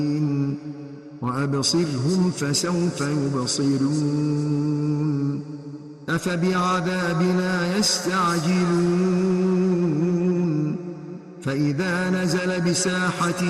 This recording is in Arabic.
وأبصرهم فسوف يبصرون أفبعذابنا يستعجلون فإذا نزل بساحتهم